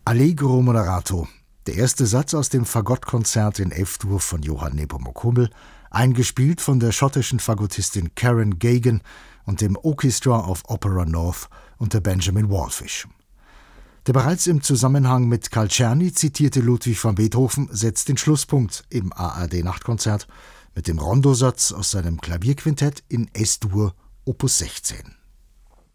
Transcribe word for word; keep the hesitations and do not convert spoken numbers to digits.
Allegro moderato, der erste Satz aus dem Fagottkonzert in F-Dur von Johann Nepomuk Hummel, eingespielt von der schottischen Fagottistin Karen Geoghegan und dem Orchestra of Opera North unter Benjamin Wallfisch. Der bereits im Zusammenhang mit Carl Czerny zitierte Ludwig van Beethoven setzt den Schlusspunkt im A R D-Nachtkonzert mit dem Rondosatz aus seinem Klavierquintett in S-Dur Opus sechzehn.